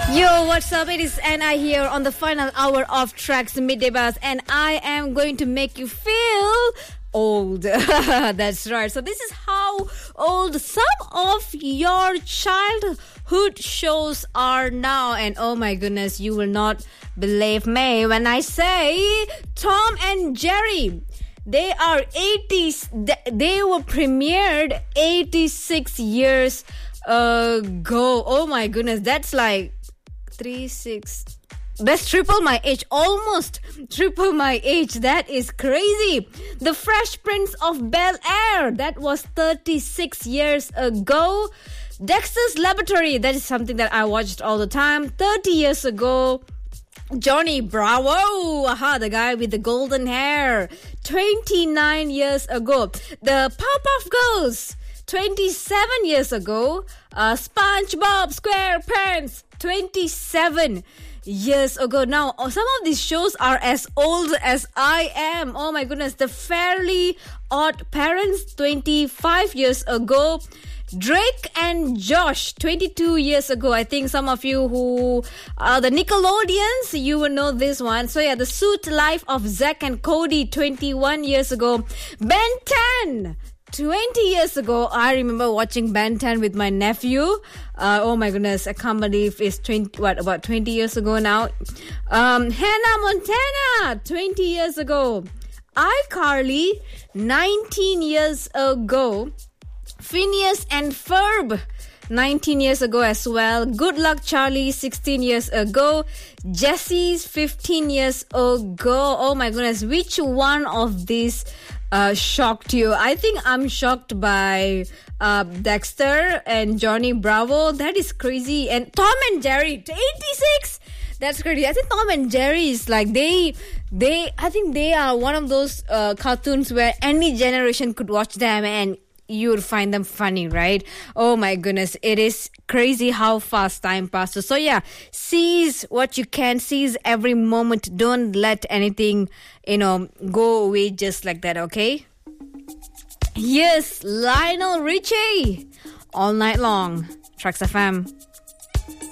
Yo, what's up? It is Anna here on the final hour of Tracks Midday Buzz, and I am going to make you feel old. That's right. So this is how old some of your childhood shows are now, and oh my goodness, you will not believe me when I say Tom and Jerry. They are 80s. They were premiered 86 years ago. Oh my goodness, that's like 36. That's triple my age. Almost triple my age. That is crazy. The Fresh Prince of Bel-Air. That was 36 years ago. Dexter's Laboratory. That is something that I watched all the time. 30 years ago. Johnny Bravo. Aha, the guy with the golden hair. 29 years ago. The Powerpuff Girls. 27 years ago. SpongeBob SquarePants. 27 years ago. Now, some of these shows are as old as I am. Oh my goodness. The Fairly Odd Parents, 25 years ago. Drake and Josh, 22 years ago. I think some of you who are the Nickelodeons, you will know this one. So yeah, The Suit Life of Zack and Cody, 21 years ago. Ben 10, 20 years ago. I remember watching Ben 10 with my nephew. Oh my goodness, I can't believe it's about 20 years ago now. Hannah Montana, 20 years ago. iCarly, 19 years ago. Phineas and Ferb, 19 years ago as well. Good Luck Charlie, 16 years ago. Jesse's 15 years ago. Oh my goodness, which one of these shocked you? I think I'm shocked by Dexter and Johnny Bravo. That is crazy. And Tom and Jerry, 86. That's crazy. I think Tom and Jerry is like I think they are one of those cartoons where any generation could watch them and you would find them funny, right? Oh my goodness, it is crazy how fast time passes. So yeah, seize what you can, seize every moment. Don't let anything, go away just like that, okay? Yes, Lionel Richie, All Night Long, Tracks FM.